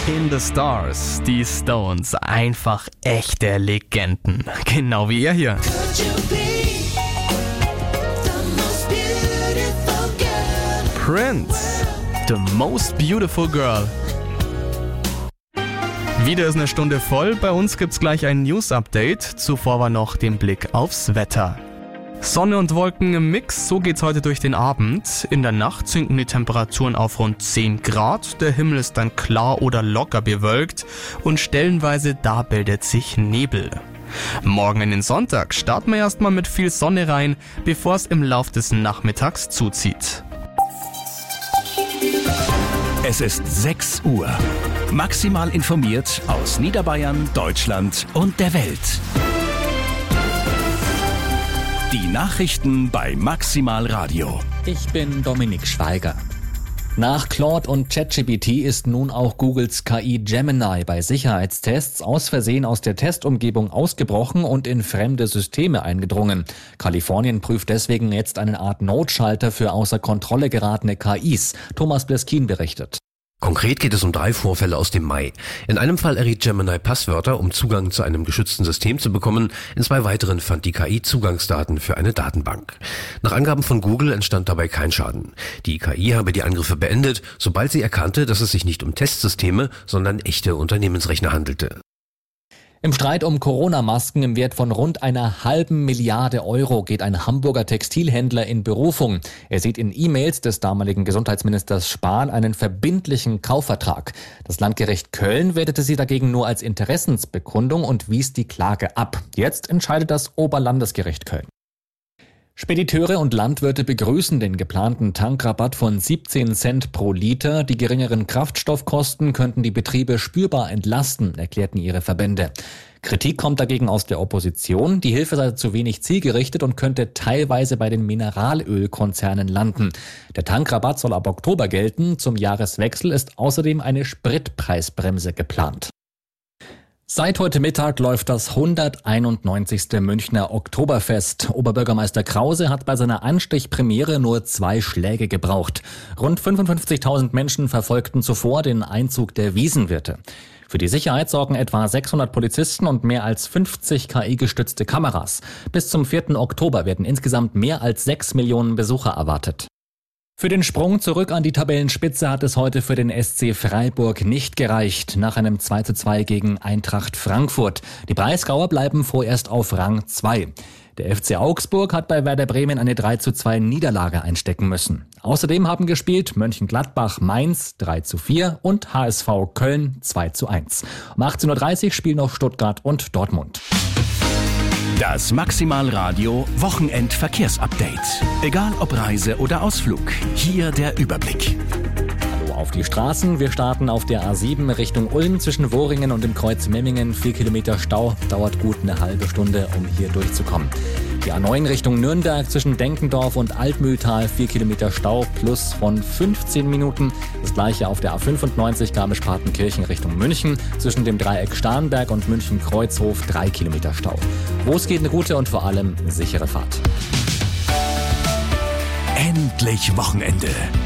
in the Stars, die Stones, einfach echte Legenden. Genau wie er hier. Prince, The Most Beautiful Girl. Wieder ist eine Stunde voll, bei uns gibt's gleich ein News-Update. Zuvor war noch den Blick aufs Wetter. Sonne und Wolken im Mix, so geht's heute durch den Abend. In der Nacht sinken die Temperaturen auf rund 10 Grad, der Himmel ist dann klar oder locker bewölkt und stellenweise da bildet sich Nebel. Morgen in den Sonntag starten wir erstmal mit viel Sonne rein, bevor es im Lauf des Nachmittags zuzieht. Es ist 6 Uhr. Maximal informiert aus Niederbayern, Deutschland und der Welt. Die Nachrichten bei Maximal Radio. Ich bin Dominik Schweiger. Nach Claude und ChatGPT ist nun auch Googles KI Gemini bei Sicherheitstests aus Versehen aus der Testumgebung ausgebrochen und in fremde Systeme eingedrungen. Kalifornien prüft deswegen jetzt eine Art Notschalter für außer Kontrolle geratene KIs. Thomas Bleskin berichtet. Konkret geht es um 3 Vorfälle aus dem Mai. In einem Fall erriet Gemini Passwörter, um Zugang zu einem geschützten System zu bekommen. In 2 weiteren fand die KI Zugangsdaten für eine Datenbank. Nach Angaben von Google entstand dabei kein Schaden. Die KI habe die Angriffe beendet, sobald sie erkannte, dass es sich nicht um Testsysteme, sondern echte Unternehmensrechner handelte. Im Streit um Corona-Masken im Wert von rund 1,5 Milliarde Euro geht ein Hamburger Textilhändler in Berufung. Er sieht in E-Mails des damaligen Gesundheitsministers Spahn einen verbindlichen Kaufvertrag. Das Landgericht Köln wertete sie dagegen nur als Interessensbekundung und wies die Klage ab. Jetzt entscheidet das Oberlandesgericht Köln. Spediteure und Landwirte begrüßen den geplanten Tankrabatt von 17 Cent pro Liter. Die geringeren Kraftstoffkosten könnten die Betriebe spürbar entlasten, erklärten ihre Verbände. Kritik kommt dagegen aus der Opposition. Die Hilfe sei zu wenig zielgerichtet und könnte teilweise bei den Mineralölkonzernen landen. Der Tankrabatt soll ab Oktober gelten. Zum Jahreswechsel ist außerdem eine Spritpreisbremse geplant. Seit heute Mittag läuft das 191. Münchner Oktoberfest. Oberbürgermeister Krause hat bei seiner Anstichpremiere nur 2 Schläge gebraucht. Rund 55.000 Menschen verfolgten zuvor den Einzug der Wiesenwirte. Für die Sicherheit sorgen etwa 600 Polizisten und mehr als 50 KI-gestützte Kameras. Bis zum 4. Oktober werden insgesamt mehr als 6 Millionen Besucher erwartet. Für den Sprung zurück an die Tabellenspitze hat es heute für den SC Freiburg nicht gereicht, nach einem 2:2 gegen Eintracht Frankfurt. Die Breisgauer bleiben vorerst auf Rang 2. Der FC Augsburg hat bei Werder Bremen eine 3:2 Niederlage einstecken müssen. Außerdem haben gespielt Mönchengladbach Mainz 3:4 und HSV Köln 2:1. Um 18:30 Uhr spielen noch Stuttgart und Dortmund. Das Maximal Radio Wochenend-Verkehrsupdate. Egal ob Reise oder Ausflug, hier der Überblick. Hallo auf die Straßen. Wir starten auf der A7 Richtung Ulm zwischen Wohringen und dem Kreuz Memmingen. 4 Kilometer Stau, dauert gut eine halbe Stunde, um hier durchzukommen. Die A9 Richtung Nürnberg zwischen Denkendorf und Altmühltal, 4 Kilometer Stau plus von 15 Minuten. Das gleiche auf der A95 Garmisch-Partenkirchen Richtung München zwischen dem Dreieck Starnberg und München-Kreuzhof, 3 Kilometer Stau. Wo es geht, eine gute und vor allem sichere Fahrt. Endlich Wochenende.